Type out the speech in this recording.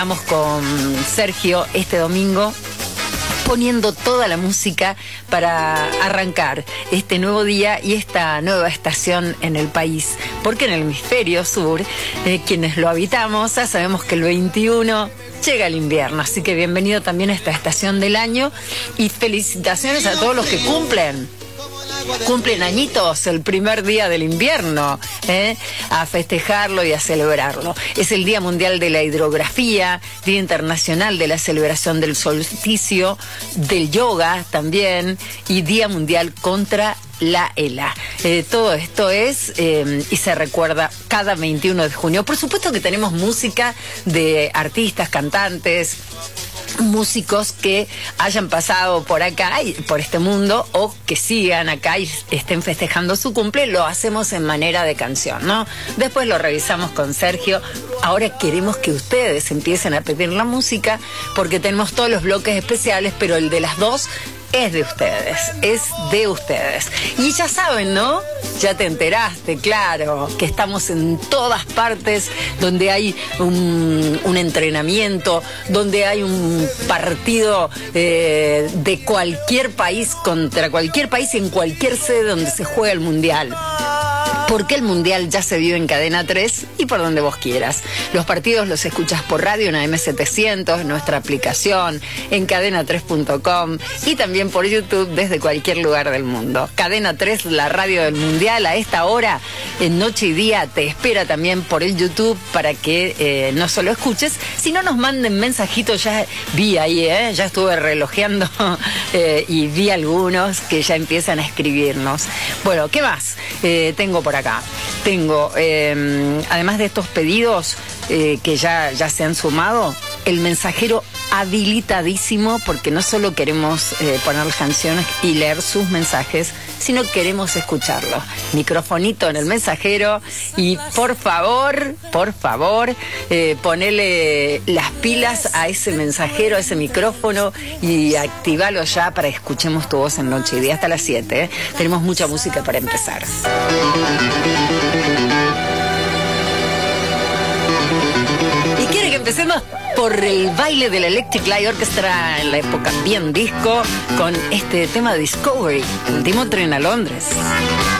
Estamos con Sergio este domingo poniendo toda la música para arrancar este nuevo día y esta nueva estación en el país, porque en el hemisferio sur, quienes lo habitamos, ya sabemos que el 21 llega el invierno, así que bienvenido también a esta estación del año y felicitaciones a todos los que cumplen añitos el primer día del invierno, a festejarlo y a celebrarlo. Es el Día Mundial de la Hidrografía, Día Internacional de la Celebración del Solsticio, del Yoga también, y Día Mundial contra la ELA. Todo esto es y se recuerda cada 21 de junio. Por supuesto que tenemos música de artistas, cantantes, músicos que hayan pasado por acá y por este mundo o que sigan acá y estén festejando su cumple. Lo hacemos en manera de canción, ¿no? Después lo revisamos con Sergio. Ahora queremos que ustedes empiecen a pedir la música porque tenemos todos los bloques especiales, pero el de las dos es de ustedes. Y ya saben, ¿no? Ya te enteraste, claro, que estamos en todas partes donde hay un entrenamiento, donde hay un partido de cualquier país contra cualquier país y en cualquier sede donde se juega el Mundial. Porque el Mundial ya se vive en Cadena 3 y por donde vos quieras. Los partidos los escuchas por radio en AM700, en nuestra aplicación, en cadena3.com y también por YouTube desde cualquier lugar del mundo. Cadena 3, la radio del Mundial, a esta hora, en noche y día, te espera también por el YouTube para que no solo escuches, sino nos manden mensajitos. Ya vi ahí, ya estuve relojeando y vi algunos que ya empiezan a escribirnos. Bueno, ¿qué más tengo por acá? Tengo, además de estos pedidos que ya se han sumado, el mensajero habilitadísimo, porque no solo queremos poner las canciones y leer sus mensajes, sino queremos escucharlos. Microfonito en el mensajero y por favor, ponele las pilas a ese mensajero, a ese micrófono y activalo ya para que escuchemos tu voz en noche y día hasta las 7. Tenemos mucha música para empezar. ¿Y quiere que empecemos por el baile de la Electric Light Orchestra en la época bien disco con este tema de Discovery, Último Tren a Londres?